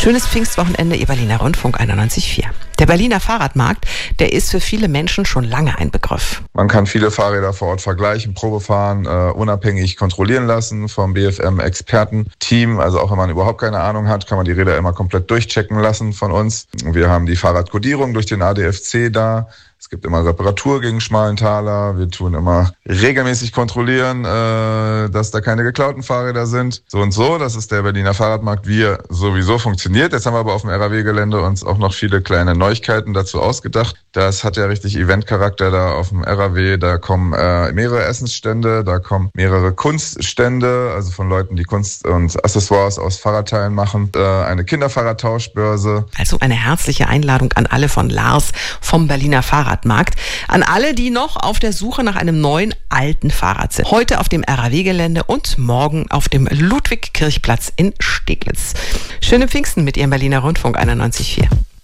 Schönes Pfingstwochenende, Ihr Berliner Rundfunk 91.4. Der Berliner Fahrradmarkt, der ist für viele Menschen schon lange ein Begriff. Man kann viele Fahrräder vor Ort vergleichen, Probefahren, unabhängig kontrollieren lassen vom BFM-Expertenteam. Also auch wenn man überhaupt keine Ahnung hat, kann man die Räder immer komplett durchchecken lassen von uns. Wir haben die Fahrradkodierung durch den ADFC da. Es gibt immer Reparatur gegen Schmalentaler. Wir tun immer regelmäßig kontrollieren, dass da keine geklauten Fahrräder sind. So und so, das ist der Berliner Fahrradmarkt, wie er sowieso funktioniert. Jetzt haben wir aber auf dem RAW-Gelände uns auch noch viele kleine Neuigkeiten dazu ausgedacht. Das hat ja richtig Eventcharakter da auf dem RAW. Da kommen mehrere Essensstände, da kommen mehrere Kunststände, also von Leuten, die Kunst und Accessoires aus Fahrradteilen machen. Eine Kinderfahrradtauschbörse. Also eine herzliche Einladung an alle von Lars vom Berliner Fahrradmarkt. An alle, die noch auf der Suche nach einem neuen, alten Fahrrad sind. Heute auf dem RAW-Gelände und morgen auf dem Ludwig-Kirchplatz in Steglitz. Schöne Pfingsten mit Ihrem Berliner Rundfunk 91.4.